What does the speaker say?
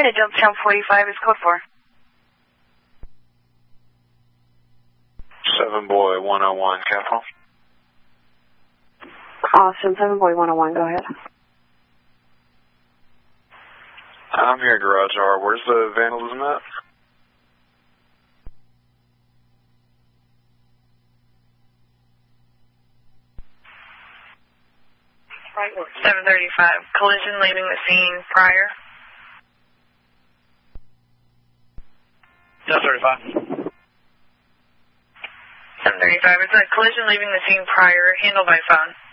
Unit Delta 45 is code 4. 7 Boy 101, Capital. Austin, 7 Boy 101, go ahead. I'm here at Garage R. Where's the vandalism at? Right, 735. Collision leaving the scene prior. 735. 735. It's a collision leaving the scene prior. Handled by phone.